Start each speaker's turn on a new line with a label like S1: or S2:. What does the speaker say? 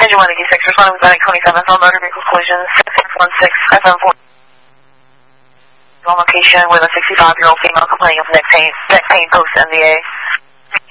S1: Engine 186, responding with Atlantic 27 on motor vehicle collision 6616 FM4. On location with a 65-year-old female complaining of neck pain post NVA.